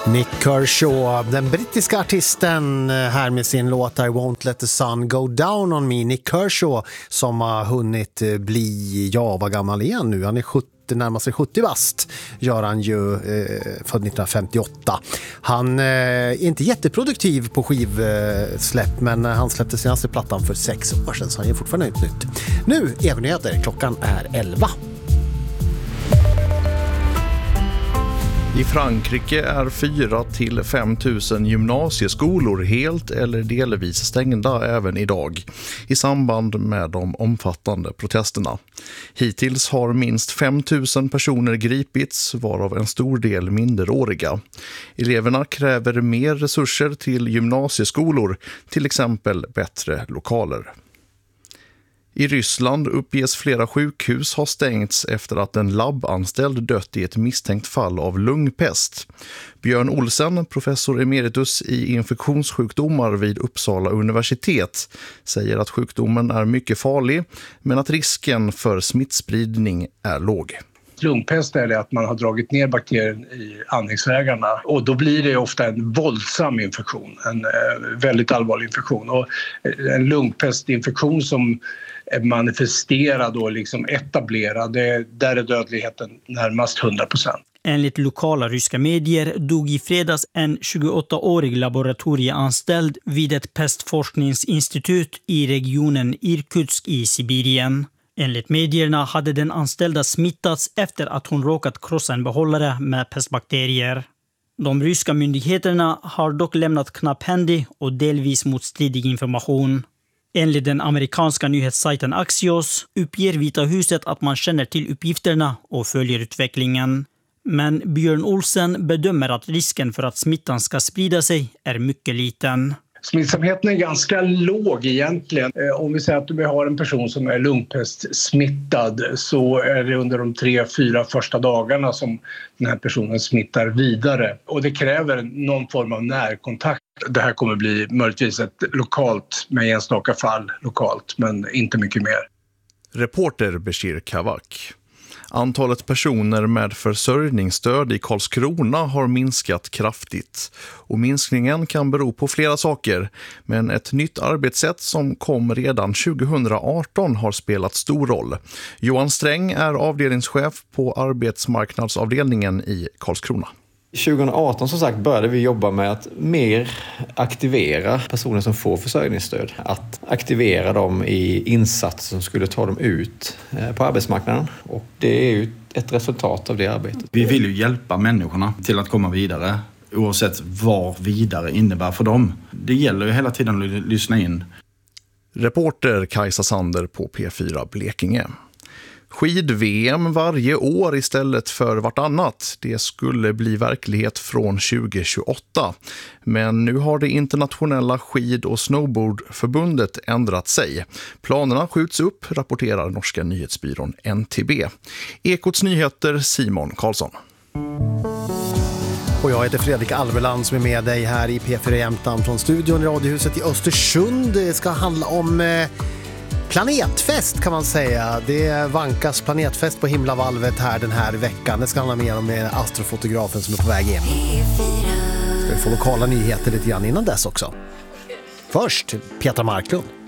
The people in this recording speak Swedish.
Nick Kershaw, den brittiska artisten, här med sin låt I Won't Let the Sun Go Down on Me. Nick Kershaw som har hunnit bli, vad gammal igen nu? Han är 70, närmar sig 70 bast, gör han ju, född 1958. Han är inte jätteproduktiv på skivsläpp, men han släppte senaste plattan för 6 år sedan, så han är fortfarande ut nytt. Nu är vi nyheter, klockan är 11. I Frankrike är 4 till 5 000 gymnasieskolor helt eller delvis stängda även idag i samband med de omfattande protesterna. Hittills har minst 5 000 personer gripits, varav en stor del minderåriga. Eleverna kräver mer resurser till gymnasieskolor, till exempel bättre lokaler. I Ryssland uppges flera sjukhus ha stängts efter att en labbanställd dött i ett misstänkt fall av lungpest. Björn Olsen, professor emeritus i infektionssjukdomar vid Uppsala universitet, säger att sjukdomen är mycket farlig, men att risken för smittspridning är låg. Lungpest är det att man har dragit ner bakterien i andningsvägarna, och då blir det ofta en våldsam infektion, en väldigt allvarlig infektion. Och en lungpestinfektion som är manifesterad och liksom etablerad, där är dödligheten närmast 100%. Enligt lokala ryska medier dog i fredags en 28-årig laboratorieanställd vid ett pestforskningsinstitut i regionen Irkutsk i Sibirien. Enligt medierna hade den anställda smittats efter att hon råkat krossa en behållare med pestbakterier. De ryska myndigheterna har dock lämnat knapphändig och delvis motstridig information. Enligt den amerikanska nyhetssajten Axios uppger Vita huset att man känner till uppgifterna och följer utvecklingen. Men Björn Olsen bedömer att risken för att smittan ska sprida sig är mycket liten. Smittsamheten är ganska låg egentligen. Om vi säger att vi har en person som är lungpestsmittad, så är det under de 3-4 första dagarna som den här personen smittar vidare. Och det kräver någon form av närkontakt. Det här kommer bli möjligtvis ett lokalt, med enstaka fall lokalt, men inte mycket mer. Reporter Bashir Kavak. Antalet personer med försörjningsstöd i Karlskrona har minskat kraftigt. Och minskningen kan bero på flera saker. Men ett nytt arbetssätt som kom redan 2018 har spelat stor roll. Johan Sträng är avdelningschef på arbetsmarknadsavdelningen i Karlskrona. 2018 som sagt började vi jobba med att mer aktivera personer som får försörjningsstöd. Att aktivera dem i insatser som skulle ta dem ut på arbetsmarknaden. Och det är ju ett resultat av det arbetet. Vi vill ju hjälpa människorna till att komma vidare, oavsett vad vidare innebär för dem. Det gäller ju hela tiden att lyssna in. Reporter Kajsa Sander på P4 Blekinge. Skid-VM varje år istället för vartannat. Det skulle bli verklighet från 2028. Men nu har det internationella skid- och snowboardförbundet ändrat sig. Planerna skjuts upp, rapporterar norska nyhetsbyrån NTB. Ekots nyheter, Simon Karlsson. Och jag heter Fredrik Alveland som är med dig här i P4 Jämtland från studion i Radiohuset i Östersund. Det ska handla om planetfest kan man säga. Det vankas planetfest på himlavalvet här den här veckan. Det ska handla mer om astrofotografen som är på väg in. Ska vi få lokala nyheter lite grann innan dess också. Först Petra Marklund.